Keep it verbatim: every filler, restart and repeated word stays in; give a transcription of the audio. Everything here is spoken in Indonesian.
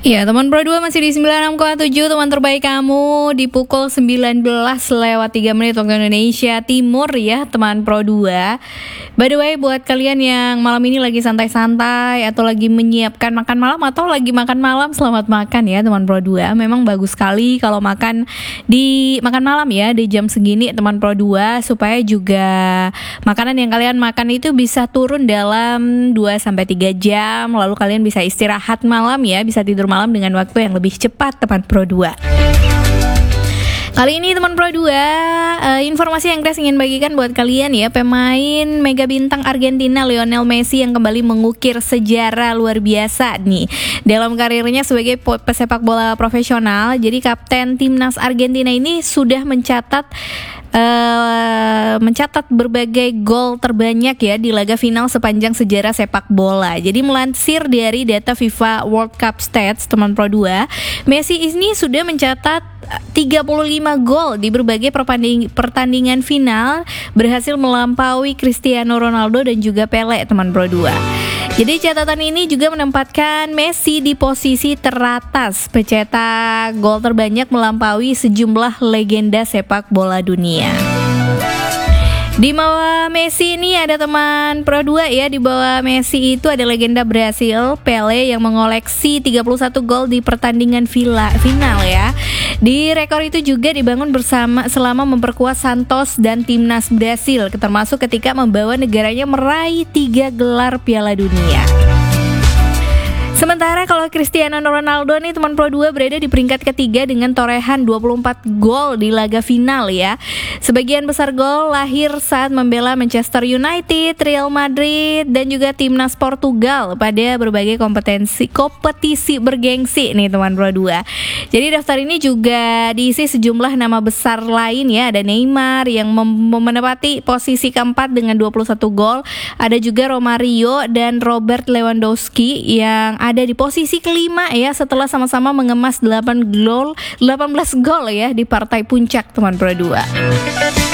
Ya, teman Pro dua masih di sembilan puluh enam koma tujuh, teman terbaik kamu di pukul sembilan belas lewat tiga menit waktu Indonesia Timur ya, teman Pro dua. By the way, buat kalian yang malam ini lagi santai-santai atau lagi menyiapkan makan malam atau lagi makan malam, selamat makan ya teman Pro dua. Memang bagus sekali kalau makan di makan malam ya di jam segini teman Pro dua, supaya juga makanan yang kalian makan itu bisa turun dalam dua sampai tiga jam, lalu kalian bisa istirahat malam ya, bisa tidur malam dengan waktu yang lebih cepat teman Pro dua. Kali ini teman Pro dua, uh, informasi yang Grace ingin bagikan buat kalian ya, pemain mega bintang Argentina Lionel Messi yang kembali mengukir sejarah luar biasa nih dalam karirnya sebagai pesepak bola profesional. Jadi kapten timnas Argentina ini sudah mencatat Uh, mencatat berbagai gol terbanyak ya di laga final sepanjang sejarah sepak bola. Jadi melansir dari data FIFA World Cup Stats teman Pro dua, Messi ini sudah mencatat tiga puluh lima gol di berbagai pertandingan final, berhasil melampaui Cristiano Ronaldo dan juga Pele teman Pro dua. Jadi catatan ini juga menempatkan Messi di posisi teratas pencetak gol terbanyak melampaui sejumlah legenda sepak bola dunia. Di bawah Messi ini ada teman Pro dua ya, di bawah Messi itu ada legenda Brasil Pele yang mengoleksi tiga puluh satu gol di pertandingan vila, final ya. Di rekor itu juga dibangun bersama selama memperkuat Santos dan timnas Brasil, termasuk ketika membawa negaranya meraih tiga gelar Piala Dunia. Sementara kalau Cristiano Ronaldo nih teman Pro dua berada di peringkat ketiga dengan torehan dua puluh empat gol di laga final ya. Sebagian besar gol lahir saat membela Manchester United, Real Madrid dan juga timnas Portugal pada berbagai kompetensi kompetisi bergengsi nih teman Pro dua. Jadi daftar ini juga diisi sejumlah nama besar lain ya. Ada Neymar yang mem- menempati posisi keempat dengan dua puluh satu gol. Ada juga Romario dan Robert Lewandowski yang ada di posisi kelima ya, setelah sama-sama mengemas delapan gol, delapan belas gol ya di partai puncak teman Pro dua.